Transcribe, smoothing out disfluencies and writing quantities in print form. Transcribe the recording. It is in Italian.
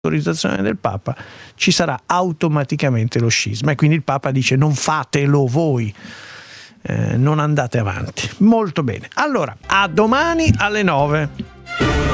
l'autorizzazione del Papa ci sarà automaticamente lo scisma, e quindi il Papa dice: non fatelo voi, non andate avanti. Molto bene, allora a domani alle 9.